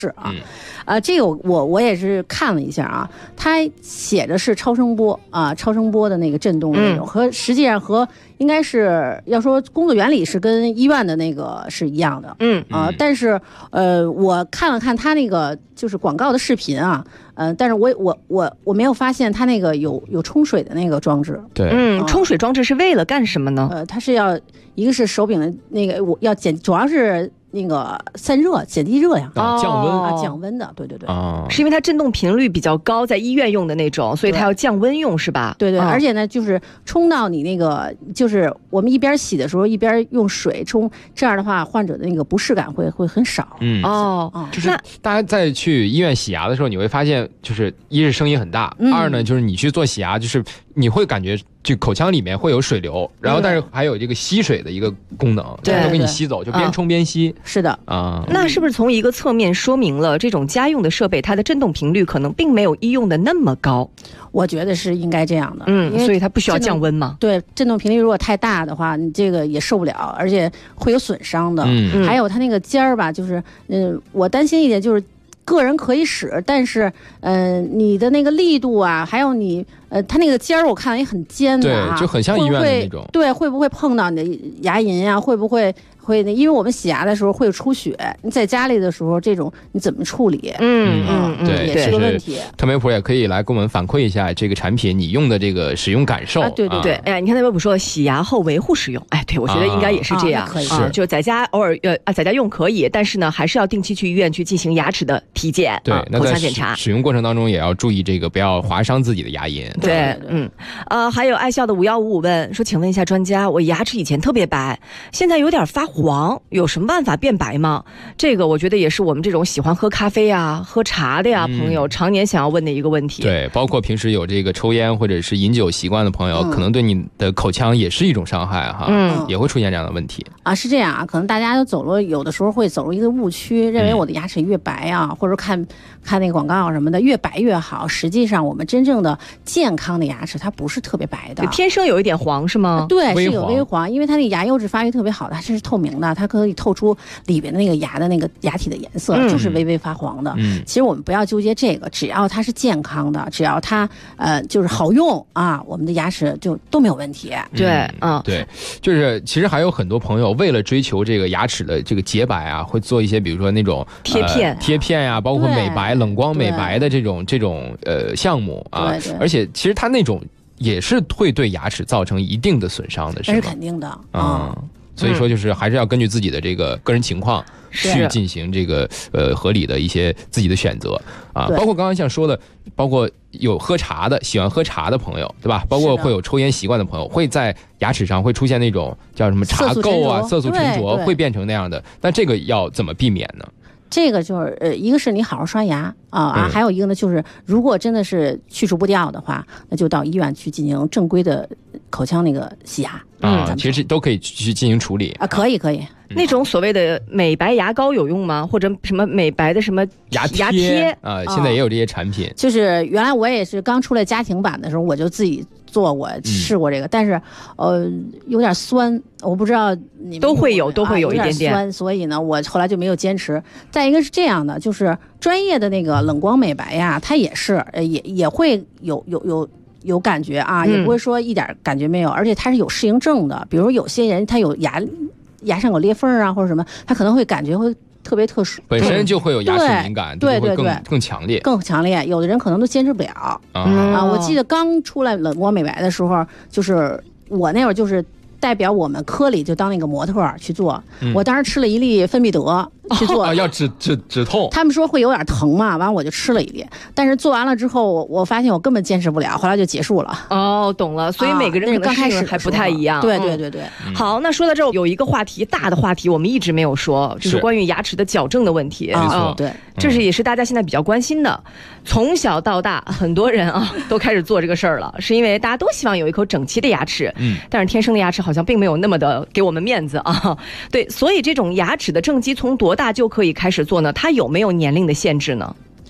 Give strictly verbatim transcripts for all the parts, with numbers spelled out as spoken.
是啊，嗯、呃，这个我我也是看了一下啊，它写着是超声波啊，超声波的那个震动那种，嗯、和实际上和应该是要说工作原理是跟医院的那个是一样的，嗯啊、呃，但是呃，我看了看它那个就是广告的视频啊，呃，但是我我我我没有发现它那个有有冲水的那个装置， 对， 嗯，啊、冲水装置是为了干什么呢？ 呃，它是要一个是手柄的那个我要减，主要是。那个散热、减低热量、 啊、降温啊，降温的，对对对， 啊，是因为它振动频率比较高，在医院用的那种，所以它要降温用，是吧？ 对对， 啊、 而且呢，就是冲到你那个，就是我们一边洗的时候，一边用水冲，这样的话，患者的那个不适感会会很少。 嗯哦， 嗯、就是大家在去医院洗牙的时候，你会发现，就是一是声音很大，嗯、二呢就是你去做洗牙，就是你会感觉。就口腔里面会有水流，然后但是还有这个吸水的一个功能， 对、 嗯，都给你吸走，就边冲边吸。 啊、是的啊、 嗯，那是不是从一个侧面说明了这种家用的设备，它的振动频率可能并没有医用的那么高？ 我觉得是应该这样的， 嗯，所以它不需要降温嘛。 对，振动频率如果太大的话，你这个也受不了，而且会有损伤的。嗯，还有它那个尖儿吧，就是嗯，我担心一点就是。个人可以使，但是，嗯、呃，你的那个力度啊，还有你，呃，它那个尖儿，我看也很尖的啊， 对，就很像医院的那种。 会会对，会不会碰到你的牙龈呀、啊？会不会会？因为我们洗牙的时候会有出血，你在家里的时候，这种你怎么处理？ 嗯嗯嗯， 对， 也是个问题。 特梅普也可以来给我们反馈一下这个产品你用的这个使用感受。 啊、对对对， 哎、啊，你看特梅普说洗牙后维护使用，哎，对我觉得应该也是这样， 啊、可以啊，就在家偶尔呃啊在家用可以，但是呢，还是要定期去医院去进行牙齿的体检。 对。 啊口腔检查， 使用过程当中也要注意这个，不要划伤自己的牙龈。 对，嗯，呃，还有爱笑的五幺五五问说，请问一下专家，我牙齿以前特别白，现在有点发黄，有什么办法变白吗？这个我觉得也是我们这种喜欢喝咖啡啊、喝茶的呀、嗯、朋友常年想要问的一个问题。 对，包括平时有这个抽烟或者是饮酒习惯的朋友，嗯、可能对你的口腔也是一种伤害哈，嗯，也会出现这样的问题啊。是这样啊，可能大家都走了，有的时候会走入一个误区，认为我的牙齿越白啊，嗯、或者看。看那个广告什么的，越白越好。实际上，我们真正的健康的牙齿，它不是特别白的， 天生有一点黄是吗？ 对，是有微黄，因为它那个牙釉质发育特别好的，它是透明的，它可以透出里边的那个牙的那个牙体的颜色，嗯、就是微微发黄的。嗯，其实我们不要纠结这个，只要它是健康的，只要它呃就是好用啊，我们的牙齿就都没有问题。 对，嗯， 对，就是其实还有很多朋友为了追求这个牙齿的这个洁白啊，会做一些比如说那种贴片、 呃、贴片呀、啊，包括美白。冷光美白的这种这种呃项目啊， 对对， 而且其实它那种也是会对牙齿造成一定的损伤的，是吗？ 这是肯定的啊、嗯。所以说，就是还是要根据自己的这个个人情况去进行这个呃合理的一些自己的选择啊。包括刚刚像说的，包括有喝茶的、喜欢喝茶的朋友，对吧？包括会有抽烟习惯的朋友，会在牙齿上会出现那种叫什么茶垢啊、色素沉着，会变成那样的。但这个要怎么避免呢？ 这个就是呃，一个是你好好刷牙啊啊，还有一个呢，就是如果真的是去除不掉的话，那就到医院去进行正规的口腔那个洗牙啊、嗯，其实都可以去进行处理啊，可以可以。 嗯、那种所谓的美白牙膏有用吗？或者什么美白的什么牙贴牙贴啊？现在也有这些产品。 哦、就是原来我也是刚出来家庭版的时候，我就自己做过试过这个，嗯、但是呃有点酸，我不知道你们都会有都会有一点点、 啊、酸，所以呢，我后来就没有坚持。再一个是这样的，就是专业的那个冷光美白呀，它也是呃也也会有有有。有感觉啊，也不会说一点感觉没有，嗯、而且它是有适应症的。比如有些人他有牙牙上有裂缝啊，或者什么，他可能会感觉会特别特殊， 本身就会有牙齿敏感， 对对对， 更更强烈， 更强烈。有的人可能都坚持不了、嗯、啊。我记得刚出来冷光美白的时候，就是我那会儿就是代表我们科里就当那个模特去做，嗯、我当时吃了一粒芬必得。去做、 哦、要止止止痛， 他们说会有点疼嘛，完我就吃了一粒，但是做完了之后，我我发现我根本坚持不了，后来就结束了。 哦，懂了，所以每个人可能刚开始还不太一样。 对对对对、 嗯。好，那说到这儿，有一个话题，大的话题我们一直没有说，就是关于牙齿的矫正的问题。 没错， 对， 这是也是大家现在比较关心的。从小到大，很多人啊都开始做这个事儿了，是因为大家都希望有一口整齐的牙齿，嗯，但是天生的牙齿好像并没有那么的给我们面子啊。对，所以这种牙齿的正畸从多大就可以开始做呢？它有没有年龄的限制呢？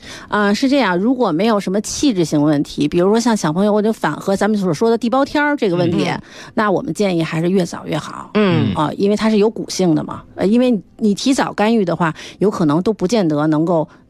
啊、呃，是这样。如果没有什么器质性问题，比如说像小朋友我就反和咱们所说的地包天儿这个问题、嗯，那我们建议还是越早越好。嗯啊、呃，因为它是有骨性的嘛。呃，因为你提早干预的话，有可能都不见得能够。